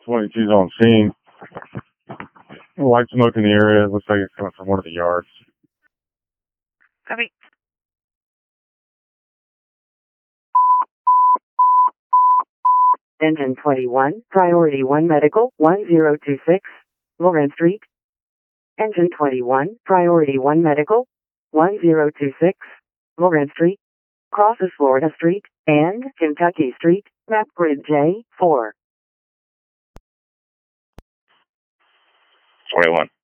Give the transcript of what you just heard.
22's on scene. Light smoke in the area. It looks like it's coming from one of the yards. Copy. Engine 21, Priority 1 Medical, 1026, Lawrence Street. Engine 21, Priority 1 Medical, 1026, Lawrence Street. Crosses Florida Street and Kentucky Street, map grid J4. 21.